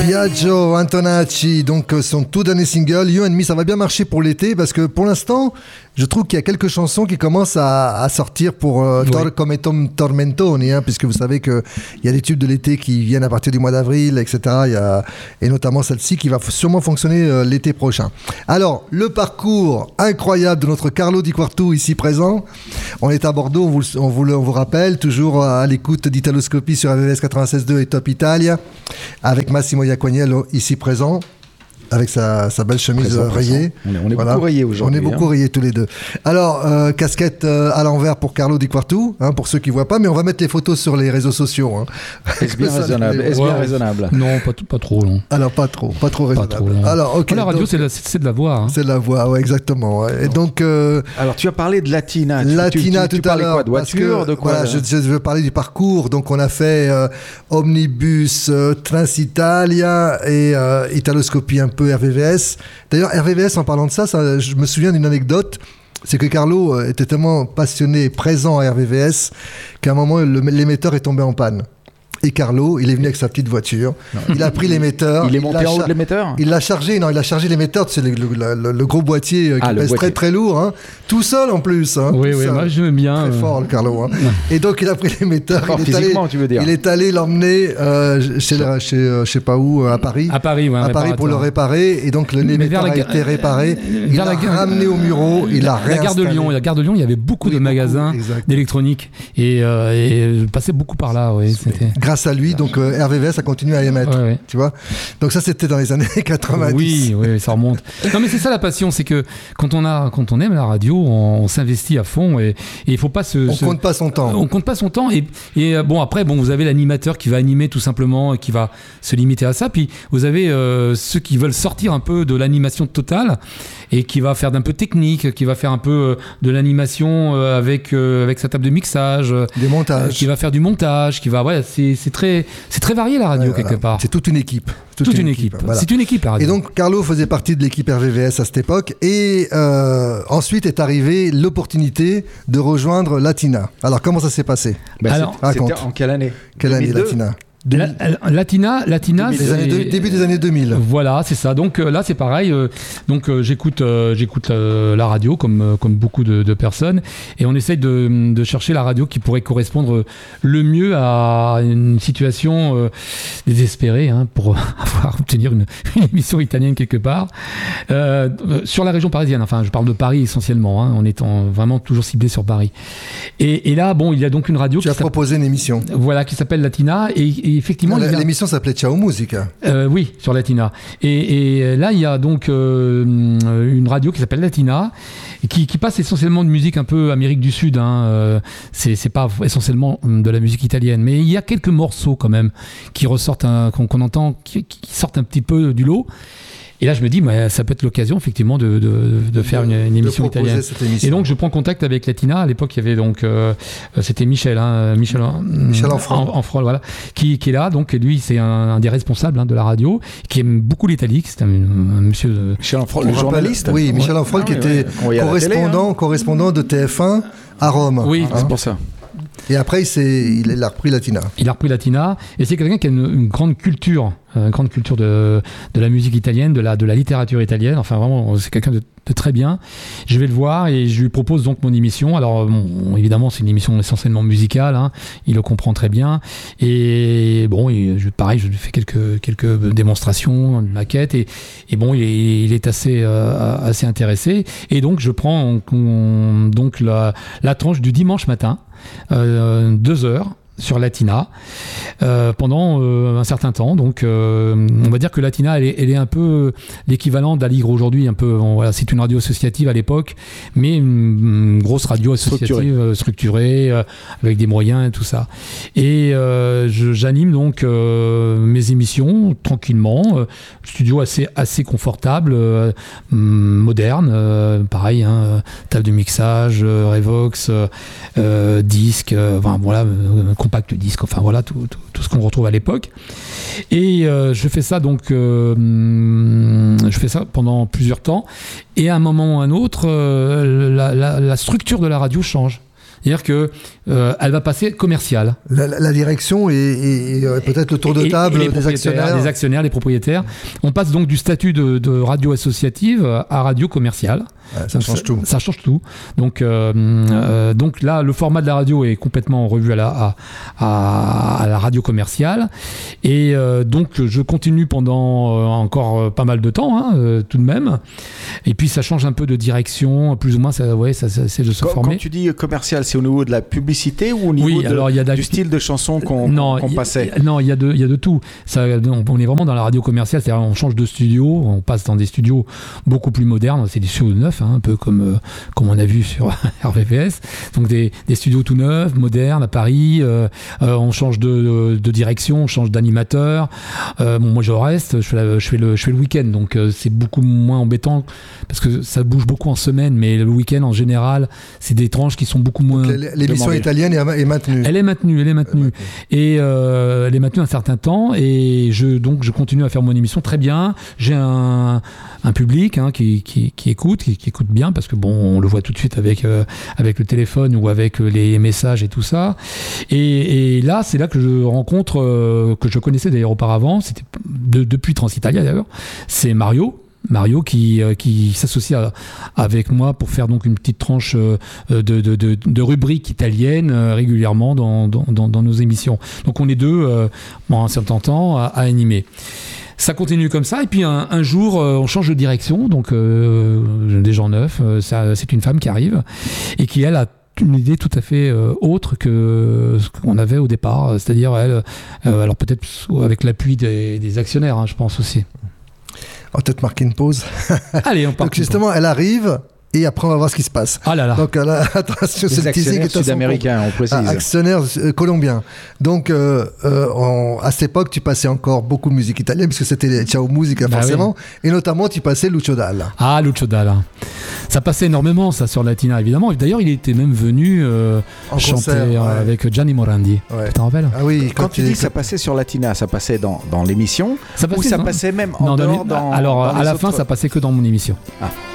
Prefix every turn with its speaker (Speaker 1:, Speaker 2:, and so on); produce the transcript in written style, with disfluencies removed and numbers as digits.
Speaker 1: Biagio, Antonacci, donc son tout dernier single, You and Me, ça va bien marcher pour l'été parce que pour l'instant, je trouve qu'il y a quelques chansons qui commencent à sortir pour Come Tormentoni, puisque vous savez qu'il y a des tubes de l'été qui viennent à partir du mois d'avril, etc. Et notamment celle-ci qui va sûrement fonctionner l'été prochain. Alors, le parcours incroyable de notre Carlo Di Quartu ici présent. On est à Bordeaux, on vous rappelle, toujours à l'écoute d'Italoscopie sur RVVS 96.2 et Top Italia, avec Massimo Iaquaniello ici présent, avec sa belle chemise rayée.
Speaker 2: On est beaucoup rayés aujourd'hui.
Speaker 1: On est beaucoup rayés tous les deux. Alors, casquette à l'envers pour Carlo Di Quartu, pour ceux qui ne voient pas, mais on va mettre les photos sur les réseaux sociaux.
Speaker 2: Est-ce bien raisonnable? Bien raisonnable?
Speaker 3: Non, pas trop. Non.
Speaker 1: Alors, pas trop raisonnable.
Speaker 3: Pas trop,
Speaker 1: alors, okay,
Speaker 3: la radio, donc, c'est de la voix.
Speaker 1: C'est de la voix, ouais, exactement. Ouais. Et donc,
Speaker 2: alors, tu as parlé de Latina.
Speaker 1: Latina
Speaker 2: tu
Speaker 1: tout à l'heure.
Speaker 2: De voiture, de quoi?
Speaker 1: Voilà, je veux parler du parcours. Donc, on a fait Omnibus, Transitalia et Italoscopie un peu RVVS. D'ailleurs, RVVS, en parlant de ça, je me souviens d'une anecdote. C'est que Carlo était tellement passionné et présent à RVVS qu'à un moment, l'émetteur est tombé en panne. Et Carlo, il est venu avec sa petite voiture. Il a pris l'émetteur.
Speaker 2: Il est monté en haut de l'émetteur.
Speaker 1: Il l'a chargé. Non, il a chargé l'émetteur. C'est le gros boîtier qui pèse très très lourd. Tout seul en plus.
Speaker 3: Oui, moi j'aime bien.
Speaker 1: Très fort, le Carlo. Et donc il a pris l'émetteur.
Speaker 2: Physiquement, tu veux dire.
Speaker 1: Il est allé l'emmener chez je sais pas où, à Paris.
Speaker 3: À Paris, ouais.
Speaker 1: À Paris pour le réparer. Et donc l'émetteur a été réparé. Il l'a ramené au Muro. Il l'a réinstallé.
Speaker 3: La gare de Lyon, il y avait beaucoup de magasins d'électronique et je passais beaucoup par là.
Speaker 1: Grâce à lui, donc RVVS a continué à émettre, tu vois. Donc ça, c'était dans les années 90.
Speaker 3: Oui, ça remonte. Non, mais c'est ça la passion, c'est que quand on aime la radio, on s'investit à fond et il faut pas
Speaker 1: on compte pas son temps.
Speaker 3: On compte pas son temps et après vous avez l'animateur qui va animer tout simplement et qui va se limiter à ça. Puis vous avez ceux qui veulent sortir un peu de l'animation totale et qui va faire d'un peu technique, qui va faire un peu de l'animation avec sa table de mixage,
Speaker 1: des montages,
Speaker 3: qui va faire du montage, qui va c'est très varié la radio quelque part.
Speaker 1: C'est toute une équipe.
Speaker 3: Toute une équipe. Voilà. C'est une équipe la radio.
Speaker 1: Et donc Carlo faisait partie de l'équipe RVVS à cette époque et ensuite est arrivée l'opportunité de rejoindre Latina. Alors comment ça s'est passé?
Speaker 2: Alors, c'était en quelle année?
Speaker 1: Quelle année Latina?
Speaker 3: Latina
Speaker 1: début des années 2000.
Speaker 3: Voilà, c'est ça. Donc là, c'est pareil. J'écoute la radio comme beaucoup de personnes, et on essaye de chercher la radio qui pourrait correspondre le mieux à une situation désespérée pour obtenir une émission italienne quelque part sur la région parisienne. Enfin, je parle de Paris essentiellement, en étant vraiment toujours ciblé sur Paris. Et là, il y a donc une radio.
Speaker 1: Tu as proposé une émission.
Speaker 3: Voilà, qui s'appelle Latina et effectivement,
Speaker 1: l'émission s'appelait Ciao Musica.
Speaker 3: Oui, sur Latina. Et là, il y a donc une radio qui s'appelle Latina, qui passe essentiellement de musique un peu Amérique du Sud. C'est pas essentiellement de la musique italienne, mais il y a quelques morceaux quand même qui ressortent, qu'on entend, qui sortent un petit peu du lot. Et là, je me dis, ça peut être l'occasion, effectivement, de faire une émission italienne. Et donc, je prends contact avec Latina. À l'époque, il y avait donc, c'était Michel Enfrol, voilà, qui est là. Donc, lui, c'est un des responsables de la radio, qui aime beaucoup l'Italie. C'est un monsieur.
Speaker 2: Michel Enfrol, le journaliste.
Speaker 1: Oui, Michel Enfrol, qui était correspondant de TF1 à Rome.
Speaker 3: Oui,
Speaker 2: c'est pour ça.
Speaker 1: Et après, il a repris Latina.
Speaker 3: Il a repris Latina, et c'est quelqu'un qui a une grande culture de la musique italienne, de la littérature italienne. Enfin, vraiment, c'est quelqu'un de très bien. Je vais le voir et je lui propose donc mon émission. Alors, évidemment, c'est une émission essentiellement musicale. Il le comprend très bien. Et pareil, je lui fais quelques démonstrations, une maquette. Et il est assez intéressé. Et donc, je prends donc la tranche du dimanche matin. 2 heures sur Latina pendant un certain temps. Donc on va dire que Latina elle est un peu l'équivalent d'Aligre aujourd'hui, un peu c'est une radio associative à l'époque, mais une grosse radio associative structurée avec des moyens et tout ça. Et j'anime donc mes émissions tranquillement, studio assez confortable, moderne, pareil, table de mixage, Revox, disque, compact disque, enfin voilà tout ce qu'on retrouve à l'époque. Et je fais ça donc pendant plusieurs temps, et à un moment ou à un autre la structure de la radio change. C'est-à-dire que elle va passer commerciale.
Speaker 1: La direction et peut-être le tour de table des actionnaires.
Speaker 3: Les actionnaires, les propriétaires. On passe donc du statut de radio associative à radio commerciale.
Speaker 1: Ouais, ça change tout.
Speaker 3: Ça change tout. Donc là, le format de la radio est complètement revu à la radio commerciale. Et donc, je continue pendant encore pas mal de temps, tout de même. Et puis, ça change un peu de direction, plus ou moins, ça c'est de se former.
Speaker 2: Quand tu dis commercial, c'est au niveau de la publicité ou au niveau du style de chanson qu'on passait?
Speaker 3: Non, il y a de tout. Ça, on est vraiment dans la radio commerciale, c'est-à-dire on change de studio, on passe dans des studios beaucoup plus modernes, c'est des studios neufs, un peu comme on a vu sur RVVS. Donc des studios tout neufs, modernes à Paris. On change de direction, on change d'animateur. Moi je reste, je fais le week-end, donc c'est beaucoup moins embêtant parce que ça bouge beaucoup en semaine, mais le week-end en général, c'est des tranches qui sont beaucoup moins.
Speaker 1: Donc, l'émission italienne est maintenue.
Speaker 3: Elle est maintenue. Et elle est maintenue un certain temps, et je continue à faire mon émission très bien. J'ai un public qui écoute bien, parce que on le voit tout de suite avec le téléphone ou avec les messages et tout ça. Et là, c'est là que je rencontre, que je connaissais d'ailleurs auparavant, c'était depuis Transitalia d'ailleurs, c'est Mario qui s'associe avec moi pour faire donc une petite tranche de rubrique italienne régulièrement dans nos émissions. Donc on est deux en un certain temps à animer. Ça continue comme ça, et puis un jour on change de direction, donc des gens neufs, c'est une femme qui arrive et qui elle a une idée tout à fait autre que ce qu'on avait au départ, c'est-à-dire elle, alors peut-être avec l'appui des actionnaires, je pense aussi.
Speaker 1: On va peut-être marquer une pause.
Speaker 3: Allez, on part.
Speaker 1: Donc justement, elle arrive et après on va voir ce qui se passe.
Speaker 3: Ah là là.
Speaker 1: Donc attention,
Speaker 2: les actionnaires sud-américains, on précise.
Speaker 1: Actionnaires colombiens. Donc à cette époque, tu passais encore beaucoup de musique italienne puisque c'était Ciao Musica forcément, oui. Et notamment tu passais Lucio Dalla.
Speaker 3: Ah, Lucio Dalla. Ça passait énormément ça sur Latina évidemment. D'ailleurs, il était même venu chanter avec Gianni Morandi. Ouais. Tu t'en rappelles?
Speaker 1: Ah oui.
Speaker 2: Quand tu dis que ça passait sur Latina, ça passait dans l'émission ou ça passait même en dehors dans
Speaker 3: alors
Speaker 2: dans
Speaker 3: à la
Speaker 2: autres...
Speaker 3: fin, ça passait que dans mon émission.
Speaker 2: Ah.